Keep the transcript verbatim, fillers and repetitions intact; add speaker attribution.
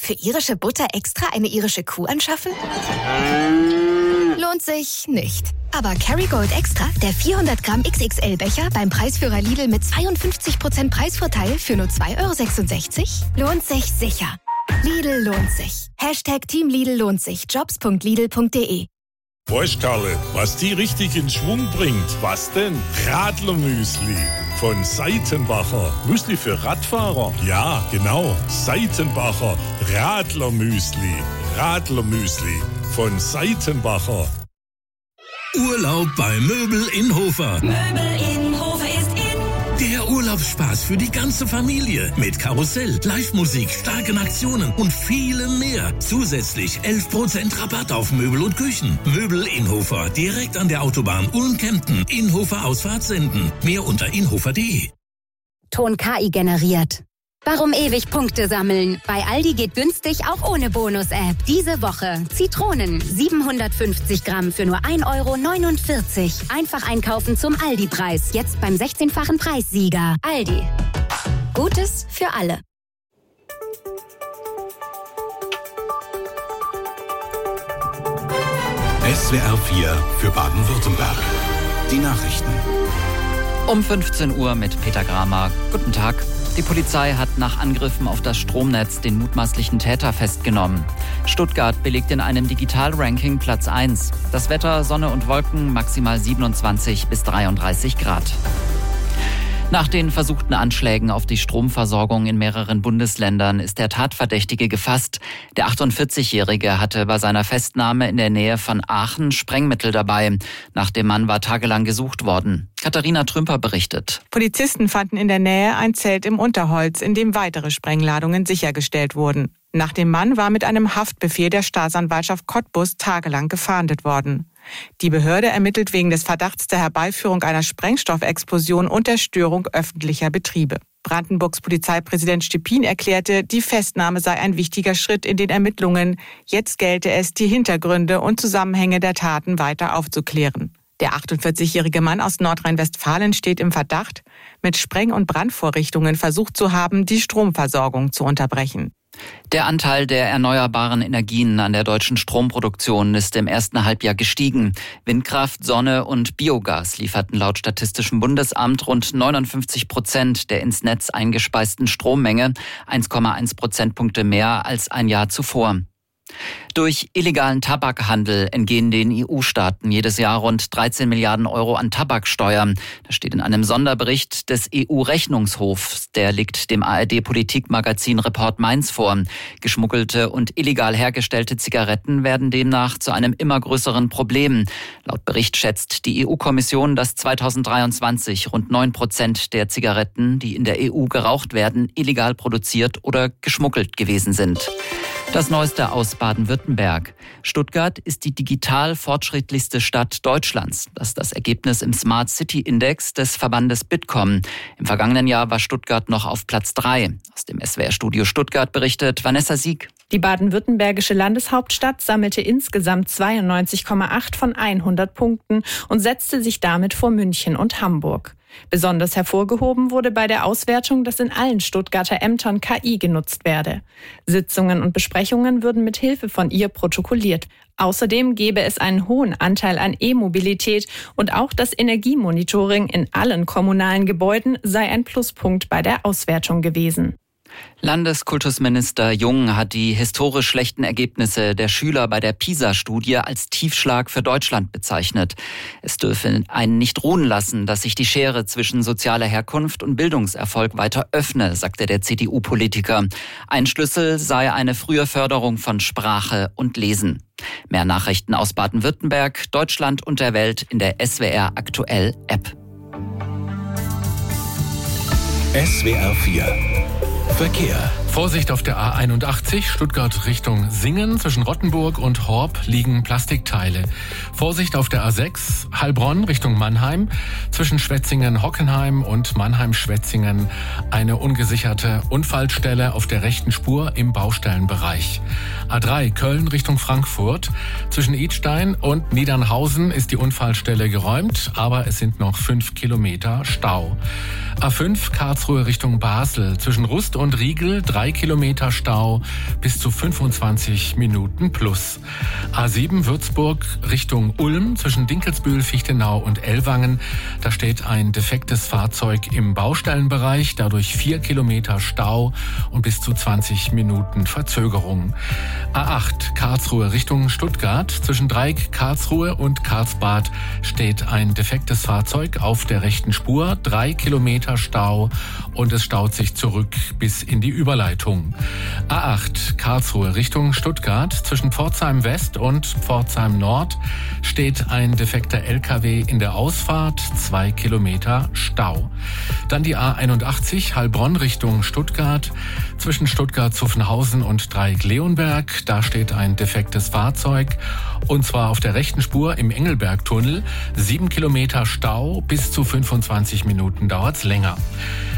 Speaker 1: Für irische Butter extra eine irische Kuh anschaffen? Lohnt sich nicht. Aber Kerrygold Extra, der vierhundert Gramm X X L-Becher beim Preisführer Lidl mit zweiundfünfzig Prozent Preisvorteil für nur zwei Euro sechsundsechzig, lohnt sich sicher. Lidl lohnt sich. Hashtag Team Lidl lohnt sich. Jobs punkt lidl punkt de.
Speaker 2: Weißt Karle, was die richtig in Schwung bringt? Was denn? Radlermüsli von Seitenbacher. Müsli für Radfahrer? Ja, genau. Seitenbacher Radlermüsli. Radlermüsli von Seitenbacher.
Speaker 3: Urlaub bei Möbel in Hofer.
Speaker 4: Möbel in Hofer ist in.
Speaker 3: Der Urlaubsspaß für die ganze Familie. Mit Karussell, Live-Musik, starken Aktionen und vielem mehr. Zusätzlich elf Prozent Rabatt auf Möbel und Küchen. Möbel in Hofer. Direkt an der Autobahn Ulm-Kempten. Inhofer Ausfahrt senden. Mehr unter inhofer punkt de.
Speaker 5: Ton K I generiert. Warum ewig Punkte sammeln? Bei Aldi geht günstig auch ohne Bonus-App. Diese Woche Zitronen siebenhundertfünfzig Gramm für nur ein Euro neunundvierzig. Einfach einkaufen zum Aldi-Preis. Jetzt beim sechzehnfachen Preissieger. Aldi. Gutes für alle.
Speaker 6: S W R vier für Baden-Württemberg. Die Nachrichten.
Speaker 7: Um fünfzehn Uhr mit Peter Gramer. Guten Tag. Die Polizei hat nach Angriffen auf das Stromnetz den mutmaßlichen Täter festgenommen. Stuttgart belegt in einem Digital-Ranking Platz eins. Das Wetter, Sonne und Wolken, maximal siebenundzwanzig bis dreiunddreißig Grad. Nach den versuchten Anschlägen auf die Stromversorgung in mehreren Bundesländern ist der Tatverdächtige gefasst. Der achtundvierzigjährige hatte bei seiner Festnahme in der Nähe von Aachen Sprengmittel dabei. Nach dem Mann war tagelang gesucht worden. Katharina Trümper berichtet.
Speaker 8: Polizisten fanden in der Nähe ein Zelt im Unterholz, in dem weitere Sprengladungen sichergestellt wurden. Nach dem Mann war mit einem Haftbefehl der Staatsanwaltschaft Cottbus tagelang gefahndet worden. Die Behörde ermittelt wegen des Verdachts der Herbeiführung einer Sprengstoffexplosion und der Störung öffentlicher Betriebe. Brandenburgs Polizeipräsident Stepin erklärte, die Festnahme sei ein wichtiger Schritt in den Ermittlungen. Jetzt gelte es, die Hintergründe und Zusammenhänge der Taten weiter aufzuklären. Der achtundvierzigjährige Mann aus Nordrhein-Westfalen steht im Verdacht, mit Spreng- und Brandvorrichtungen versucht zu haben, die Stromversorgung zu unterbrechen.
Speaker 7: Der Anteil der erneuerbaren Energien an der deutschen Stromproduktion ist im ersten Halbjahr gestiegen. Windkraft, Sonne und Biogas lieferten laut Statistischem Bundesamt rund neunundfünfzig Prozent der ins Netz eingespeisten Strommenge, eins Komma eins Prozentpunkte mehr als ein Jahr zuvor. Durch illegalen Tabakhandel entgehen den E U-Staaten jedes Jahr rund dreizehn Milliarden Euro an Tabaksteuer. Das steht in einem Sonderbericht des E U-Rechnungshofs. Der liegt dem A R D-Politikmagazin Report Mainz vor. Geschmuggelte und illegal hergestellte Zigaretten werden demnach zu einem immer größeren Problem. Laut Bericht schätzt die E U-Kommission, dass zweitausenddreiundzwanzig rund neun Prozent der Zigaretten, die in der E U geraucht werden, illegal produziert oder geschmuggelt gewesen sind. Das Neueste aus Baden-Württemberg. Stuttgart ist die digital fortschrittlichste Stadt Deutschlands. Das ist das Ergebnis im Smart City Index des Verbandes Bitkom. Im vergangenen Jahr war Stuttgart noch auf Platz drei. Aus dem S W R-Studio Stuttgart berichtet Vanessa Sieg.
Speaker 9: Die baden-württembergische Landeshauptstadt sammelte insgesamt zweiundneunzig Komma acht von hundert Punkten und setzte sich damit vor München und Hamburg. Besonders hervorgehoben wurde bei der Auswertung, dass in allen Stuttgarter Ämtern K I genutzt werde. Sitzungen und Besprechungen würden mit Hilfe von ihr protokolliert. Außerdem gebe es einen hohen Anteil an E-Mobilität und auch das Energiemonitoring in allen kommunalen Gebäuden sei ein Pluspunkt bei der Auswertung gewesen.
Speaker 7: Landeskultusminister Jung hat die historisch schlechten Ergebnisse der Schüler bei der PISA-Studie als Tiefschlag für Deutschland bezeichnet. Es dürfe einen nicht ruhen lassen, dass sich die Schere zwischen sozialer Herkunft und Bildungserfolg weiter öffne, sagte der C D U-Politiker. Ein Schlüssel sei eine frühe Förderung von Sprache und Lesen. Mehr Nachrichten aus Baden-Württemberg, Deutschland und der Welt in der S W R Aktuell App.
Speaker 6: S W R vier Verkehr.
Speaker 10: Vorsicht auf der A einundachtzig, Stuttgart Richtung Singen. Zwischen Rottenburg und Horb liegen Plastikteile. Vorsicht auf der A sechs, Heilbronn Richtung Mannheim. Zwischen Schwetzingen-Hockenheim und Mannheim-Schwetzingen eine ungesicherte Unfallstelle auf der rechten Spur im Baustellenbereich. A drei, Köln Richtung Frankfurt. Zwischen Idstein und Niedernhausen ist die Unfallstelle geräumt, aber es sind noch fünf Kilometer Stau. A fünf, Karlsruhe Richtung Basel. Zwischen Rust und Riegel drei drei Kilometer Stau, bis zu fünfundzwanzig Minuten plus. A sieben Würzburg Richtung Ulm zwischen Dinkelsbühl, Fichtenau und Ellwangen. Da steht ein defektes Fahrzeug im Baustellenbereich, dadurch vier Kilometer Stau und bis zu zwanzig Minuten Verzögerung. A acht Karlsruhe Richtung Stuttgart zwischen Dreieck, Karlsruhe und Karlsbad steht ein defektes Fahrzeug auf der rechten Spur, drei Kilometer Stau und es staut sich zurück bis in die Überleitung. A acht Karlsruhe Richtung Stuttgart zwischen Pforzheim West und Pforzheim Nord steht ein defekter L K W in der Ausfahrt, zwei Kilometer Stau. Dann die A einundachtzig Heilbronn Richtung Stuttgart zwischen Stuttgart-Zuffenhausen und Dreieck-Leonberg. Da steht ein defektes Fahrzeug und zwar auf der rechten Spur im Engelbergtunnel. Sieben Kilometer Stau, bis zu fünfundzwanzig Minuten dauert's länger.